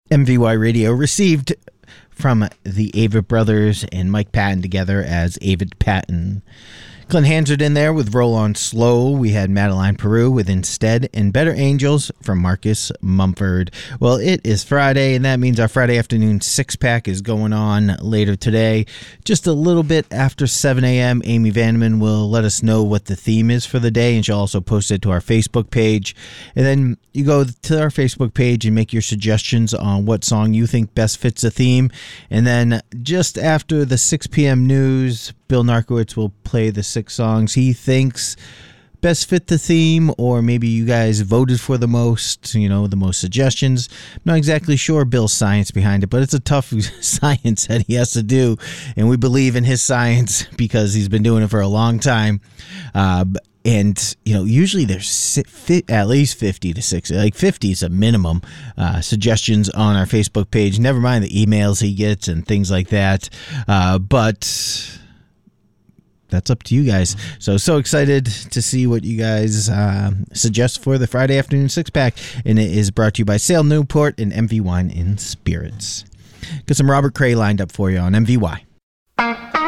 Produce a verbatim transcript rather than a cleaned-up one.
M V Y Radio received from the Avett Brothers and Mike Patton together as Avett Patton. Clint Hansard in there with Roll On Slow. We had Madeline Peru with Instead and Better Angels from Marcus Mumford. Well, it is Friday, and that means our Friday afternoon six-pack is going on later today. Just a little bit after seven a.m., Amy Vandeman will let us know what the theme is for the day, and she'll also post it to our Facebook page. And then you go to our Facebook page and make your suggestions on what song you think best fits the theme. And then just after the six p.m. news, Bill Narkowitz will play the six songs he thinks best fit the theme, or maybe you guys voted for the most, you know, the most suggestions. I'm not exactly sure Bill's science behind it, but it's a tough science that he has to do, and we believe in his science because he's been doing it for a long time. Uh, and, you know, usually there's at least fifty to sixty, like fifty is a minimum, uh, suggestions on our Facebook page. Never mind the emails he gets and things like that. Uh, but... that's up to you guys. So, so excited to see what you guys uh, suggest for the Friday afternoon six-pack. And it is brought to you by Sale Newport and M V Wine and Spirits. Got some Robert Cray lined up for you on M V Y.